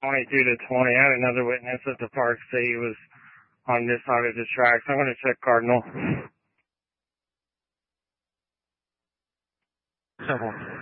22 to 20. I had another witness at the park say he was on this side of the tracks. I'm going to check Cardinal. 7-1.